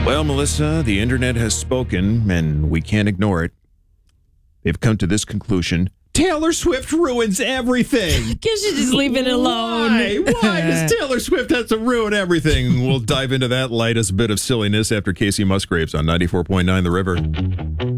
Well, Melissa, the internet has spoken, and we can't ignore it. They've come to this conclusion. Taylor Swift ruins everything. Guess you just leave it alone. Why does Taylor Swift have to ruin everything? We'll dive into that lightest bit of silliness after Casey Musgraves on 94.9 The River.